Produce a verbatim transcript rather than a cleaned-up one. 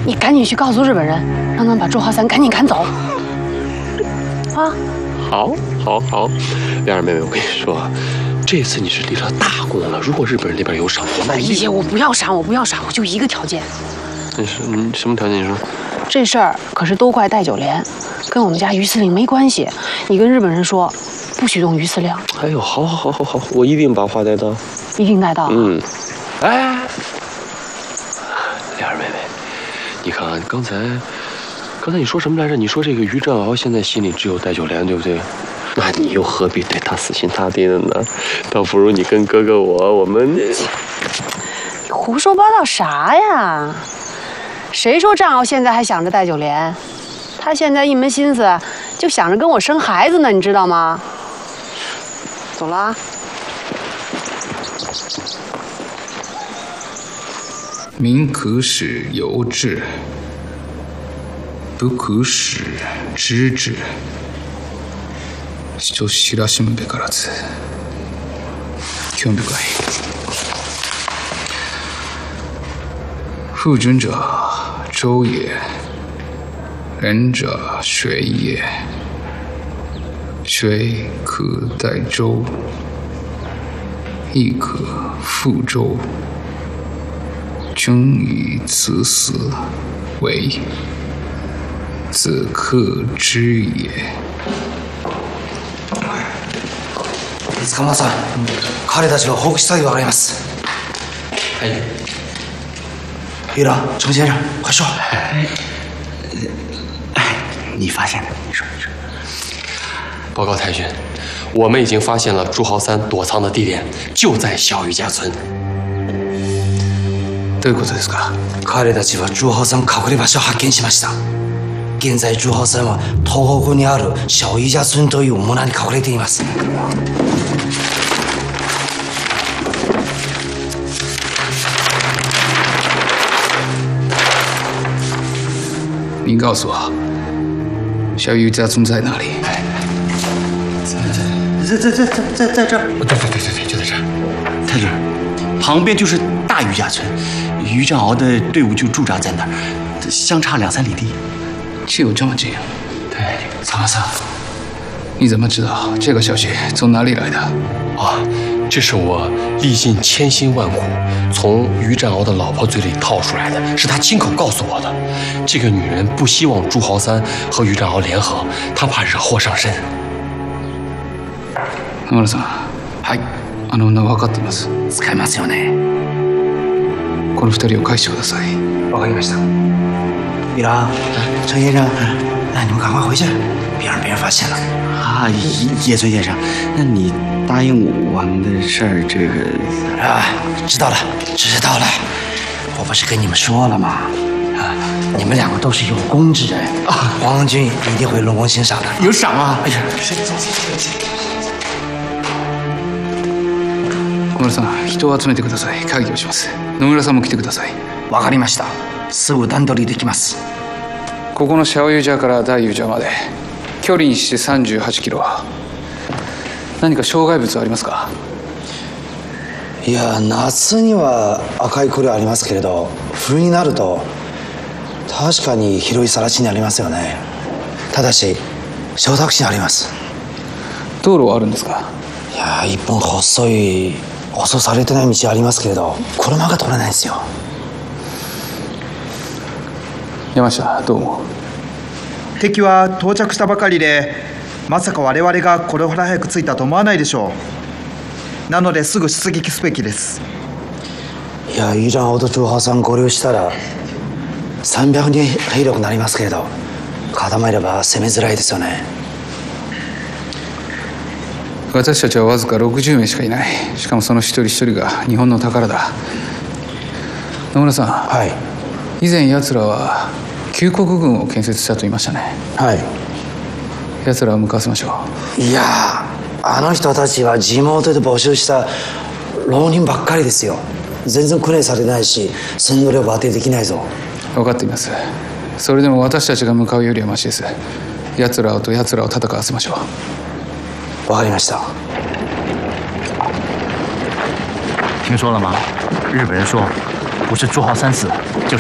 你赶紧去告诉日本人，让他们把朱浩三赶紧赶走。啊！ 好，好，好，亮儿妹妹，我跟你说，这次你是立了大功了。如果日本人那边有赏获，那一姐，我不要赏，我不要赏，我就一个条件。 那是嗯什么条件？你说。 这事儿可是都怪戴九莲，跟我们家于司令没关系。你跟日本人说，不许动于司令。 哎呦，好，好，好，好，好，我一定把话带到。 一定带到。 嗯。哎，亮儿妹妹，你看刚才，刚才你说什么来着？你说这个于振鳌现在心里只有戴九莲，对不对？那你又何必对他死心塌地的呢？倒不如你跟哥哥我，我们……你胡说八道啥呀？谁说振鳌现在还想着戴九莲？他现在一门心思就想着跟我生孩子呢，你知道吗？走了啊。 民可使由之，不可使知之。人知らしむべからず。興味深い。夫君者，周也；仁者，水也。水可代周，亦可覆周。君以此死为，子克之也。 塚本さん、彼たちの報告作業があります。 はい。 于朗，程先生，快说。 哎，你发现的？你说，你说。 报告太君，我们已经发现了朱豪三躲藏的地点，就在小余家村。 どういうことですか？ 彼たちは朱豪さん隠れ場所を発見しました。現在朱豪さんは東北にある小余家村という村に隠れています。 你告诉我，小余家村在哪里？ 在在在在在在这儿。对对对对对，就在这儿。太君，旁边就是大余家村，于振鳌的队伍就驻扎在那儿，相差两三里地。 就有这么近？ 对，曹老三， 你怎么知道这个消息从哪里来的？ 啊，这是我历尽千辛万苦从于振鳌的老婆嘴里套出来的，是他亲口告诉我的。这个女人不希望朱豪三和于振鳌联合，她怕惹祸上身。 野村さん、はい、あの女分かっています。 使えますよね。 この二人を返してください。 わかりました。于朗，程先生，那你们赶快回去，别让别人发现了。 啊，叶村先生，那你答应我们的事儿，这个啊，知道了，知道了。我不是跟你们说了吗？啊，你们两个都是有功之人啊，皇军一定会论功行赏的。 有赏啊！哎呀， 野村さん、人を集めてください。会議をします。野村さんも来てください。 わかりました。すぐ段取りできます。 ここの小遊寺から大遊寺まで距離にしてさんじゅうはちキロ。何か障害物はありますか？ いや、夏には赤い塗料ありますけれど、冬になると確かに広い更地にありますよね。ただし承諾地にあります。 道路はあるんですか？ いや、一本細い舗装されてない道ありますけれど、車が通れないんですよ。 山下、どうも。 敵は到着したばかりで、まさか我々がこれほど早く着いたと思わないでしょう。なのですぐ出撃すべきです。 いや、於振鳌と朱豪さん合流したらさんびゃくにん兵力になりますけれど、固まれば攻めづらいですよね。 私たちはわずかろくじゅうめいしかいない。しかもその一人一人が日本の宝だ。野村さん、 はい。 以前奴らは旧国軍を建設したと言いましたね。 はい。 奴らを向かわせましょう。いや、あの人たちは地元で募集した浪人ばっかりですよ。全然訓練されてないし、戦闘力当てできないぞ。 分かっています。それでも私たちが向かうよりはマシです。奴らと奴らを戦わせましょう。わかりました。 听说了吗？日本人说，不是朱豪三死，就是